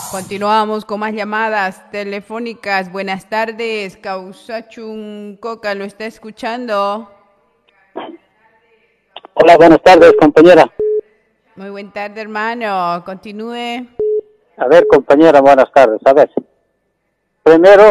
Continuamos con más llamadas telefónicas. Buenas tardes, Causachun Coca, ¿lo está escuchando? Hola, buenas tardes, compañera. Muy buena tarde, hermano. Continúe. A ver, compañera, buenas tardes. A ver, primero,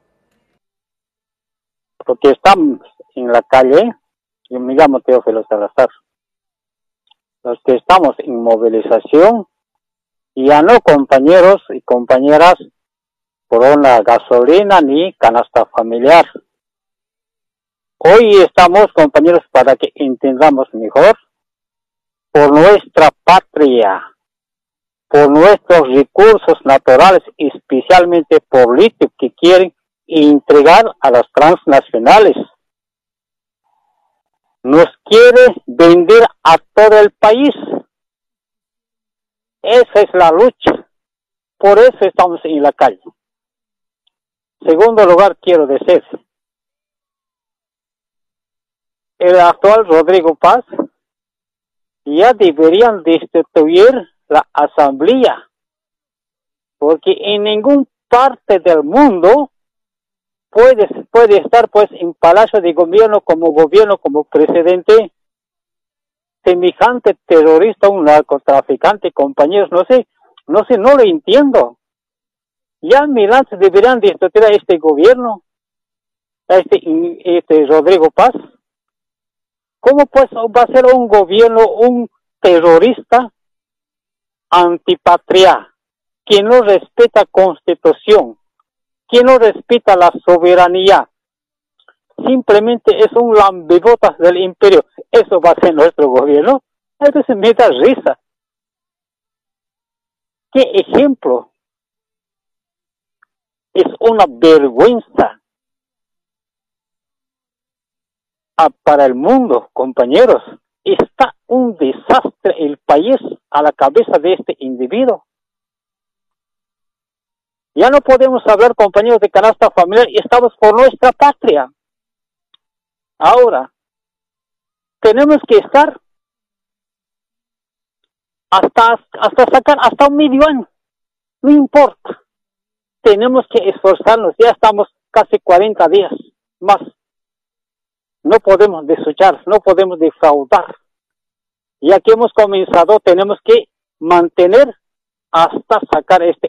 porque estamos en la calle, yo me llamo Teófilo Salazar. Los que estamos en movilización, ya no compañeros y compañeras por una gasolina ni canasta familiar. Hoy estamos, compañeros, para que entendamos mejor, por nuestra patria, por nuestros recursos naturales, especialmente políticos que quieren entregar a las transnacionales. Nos quiere vender a todo el país. Esa es la lucha. Por eso estamos en la calle. Segundo lugar, quiero decir, el actual Rodrigo Paz ya deberían destituir la asamblea, porque en ninguna parte del mundo puede estar pues en palacio de gobierno, como presidente, semejante terrorista, un narcotraficante, compañeros, no lo entiendo. Ya Milán deberían destituir a este gobierno, a este Rodrigo Paz. ¿Cómo pues va a ser un gobierno, un terrorista, antipatria, que no respeta constitución, que no respeta la soberanía? Simplemente es un lambegotas del imperio. Eso va a ser nuestro gobierno. Entonces me da risa. ¿Qué ejemplo? Es una vergüenza para el mundo, compañeros. Está un desastre el país a la cabeza de este individuo. Ya no podemos hablar, compañeros, de canasta familiar, y estamos por nuestra patria. Ahora, tenemos que estar hasta sacar hasta un medio año. No importa. Tenemos que esforzarnos. Ya estamos casi 40 días más. No podemos desechar, no podemos defraudar. Ya que hemos comenzado, tenemos que mantener hasta sacar este